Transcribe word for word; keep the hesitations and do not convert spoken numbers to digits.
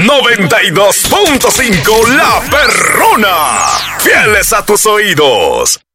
noventa y dos punto cinco La Perrona. Fieles a tus oídos.